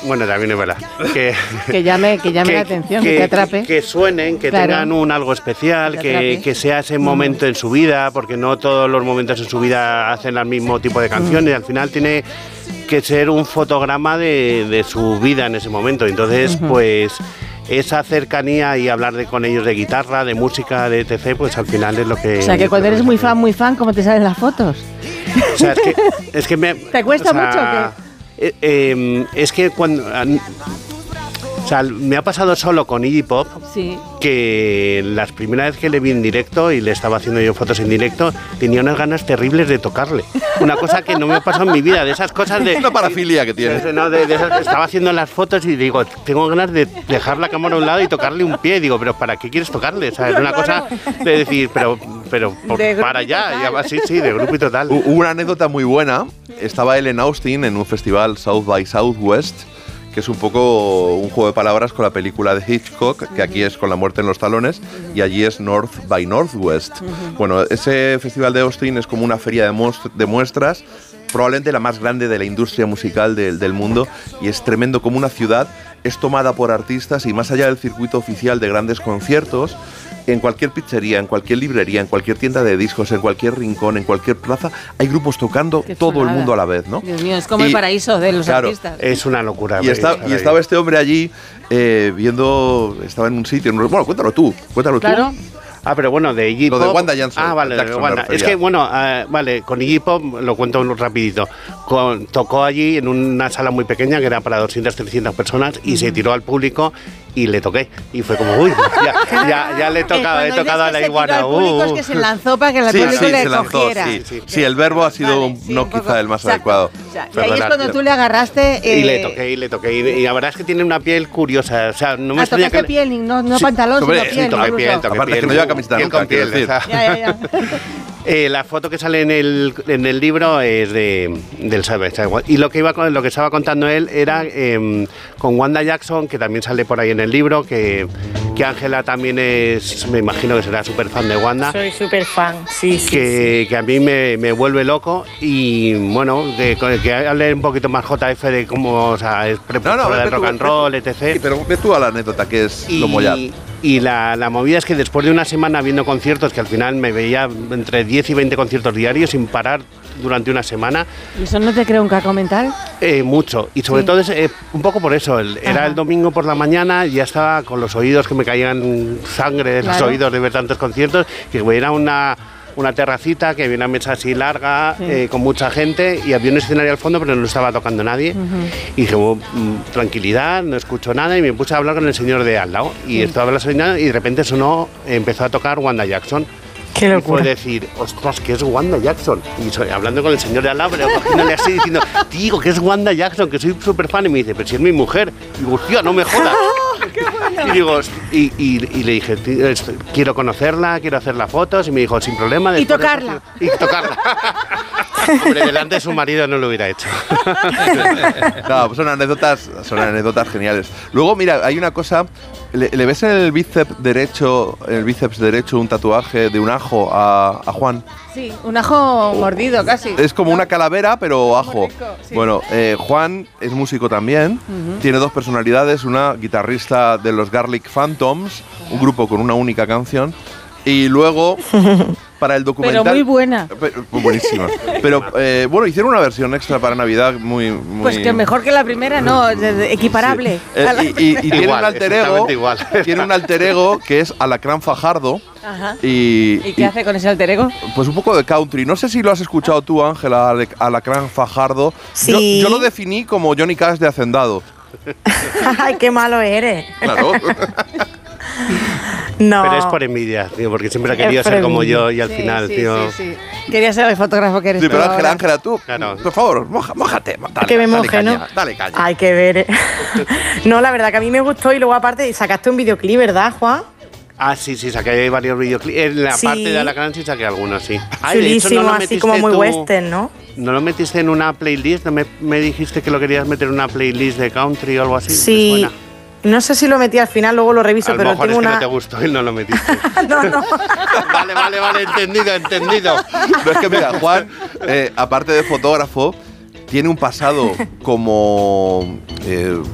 Bueno, también es verdad. Que llame la atención, que te atrape. Que suenen, que tengan algo especial, que sea ese momento en su vida, porque no todos los momentos en su vida hacen el mismo tipo de canciones. Al final tiene que ser un fotograma de su vida en ese momento. Entonces, pues esa cercanía y hablar con ellos de guitarra, de música, de etc., pues al final es lo que... O sea, que cuando eres muy fan, ¿cómo te salen las fotos? O sea, es que me... ¿Te cuesta mucho o qué? Es que cuando... O sea, me ha pasado solo con Iggy Pop, que las primeras veces que le vi en directo y le estaba haciendo yo fotos en directo, tenía unas ganas terribles de tocarle. Una cosa que no me ha pasado en mi vida, de esas cosas de... Una parafilia que tiene. No, de esas, estaba haciendo las fotos y digo, tengo ganas de dejar la cámara a un lado y tocarle un pie. Digo, pero ¿para qué quieres tocarle? O sea, es una cosa de decir, pero para allá. Sí, de grupo y total. Hubo una anécdota muy buena. Estaba él en Austin en un festival South by Southwest, que es un poco un juego de palabras con la película de Hitchcock, que aquí es Con la muerte en los talones, y allí es North by Northwest. Bueno, ese festival de Austin es como una feria de muestras, probablemente la más grande de la industria musical del mundo, y es tremendo como una ciudad es tomada por artistas, y más allá del circuito oficial de grandes conciertos, en cualquier pizzería, en cualquier librería, en cualquier tienda de discos, en cualquier rincón, en cualquier plaza, hay grupos tocando todo el mundo a la vez, ¿no? Dios mío, es como el paraíso de los artistas. Es una locura. Y estaba este hombre allí viendo, estaba en un sitio, bueno, cuéntalo tú. Claro. Pero bueno, de Iggy Pop... Lo de Wanda Jackson. Vale, Jackson, de Wanda. Es que, bueno, con Iggy Pop, lo cuento rapidito, tocó allí en una sala muy pequeña, que era para 200, 300 personas, y se tiró al público y le toqué. Y fue como, uy, ya le he tocado a la iguana. El público es que se lanzó para que el público le cogiera. Sí, el verbo ha sido no quizá el más adecuado. Y ahí es cuando tú le agarraste... Y le toqué. Y la verdad es que tiene una piel curiosa. O sea, no me extraña que... piel, no pantalón, sino piel. Aparte que no lleva camiseta nunca, quiero decir. Ya. La foto que sale en el libro es del Savage. Y lo que estaba contando él era con Wanda Jackson, que también sale por ahí en el libro, que Ángela también es, me imagino que será súper fan de Wanda. Soy súper fan, sí. Que a mí me vuelve loco. Y bueno, que hable un poquito más JF de cómo, o sea, es precursora del rock and roll, etc. Sí, pero ve tú a la anécdota, que es lo mollar. Y la movida es que después de una semana viendo conciertos, que al final me veía entre 10 y 20 conciertos diarios sin parar durante una semana. ¿Y eso no te crea un caco mental? Mucho. Y sobre todo un poco por eso. Era el domingo por la mañana y ya estaba con los oídos que me caían sangre de los oídos de ver tantos conciertos, que era una terracita, que había una mesa así larga, con mucha gente, y había un escenario al fondo, pero no estaba tocando nadie. Y dije, tranquilidad, no escucho nada, y me puse a hablar con el señor de al lado. Y estaba hablando y de repente empezó a tocar Wanda Jackson. Qué locura. Y fue decir, ostras, ¿qué es Wanda Jackson? Y hablando con el señor de al lado, pero cogiéndole así, diciendo, digo, ¿qué es Wanda Jackson? Que soy súper fan. Y me dice, pero si es mi mujer. Y digo, hostia, no me jodas. Y digo, y le dije, quiero conocerla, quiero hacer las fotos. Y me dijo, sin problema. Y tocarla. Y tocarla. Hombre, delante de su marido no lo hubiera hecho. No, pues son anécdotas geniales. Luego, mira, hay una cosa. ¿Le ves en el bíceps derecho un tatuaje de un ajo a Juan? Sí, un ajo mordido casi. Es como una calavera, pero ajo. Rico, sí. Bueno, Juan es músico también. Tiene dos personalidades, una guitarrista de los Garlic Phantoms, un grupo con una única canción. Y luego, para el documental... Pero muy buena. Buenísima. Pero, bueno, hicieron una versión extra para Navidad muy... Pues que mejor que la primera, no, equiparable. Sí. Y tiene igual, un alter ego. Igual. Tiene un alter ego que es Alacrán Fajardo. Ajá. ¿Y qué hace con ese alter ego? Pues un poco de country. No sé si lo has escuchado tú, Ángela, Alacrán Fajardo. Sí. Yo lo definí como Johnny Cash de Hacendado. Ay, qué malo eres. Claro. No. Pero es por envidia, tío, porque siempre ha querido ser como yo y al final, tío... Sí. Quería ser el fotógrafo que eres. Sí, pero ahora. Ángela, tú, claro. por favor, mójate. Dale, que me moje, caña, ¿no? Dale caña. Hay que ver. No, la verdad que a mí me gustó, y luego aparte sacaste un videoclip, ¿verdad, Juan? Sí, saqué varios videoclips. En la parte de Alacrán sí saqué algunos, sí. Chulísimo, no así como muy western, ¿no? ¿No lo metiste en una playlist? ¿No me dijiste que lo querías meter en una playlist de country o algo así? Sí. No sé si lo metí al final, luego lo reviso, a lo pero mejor tengo es que una... no te gustó y no lo metiste. No. Vale, entendido. No, es que mira, Juan, aparte de fotógrafo, tiene un pasado como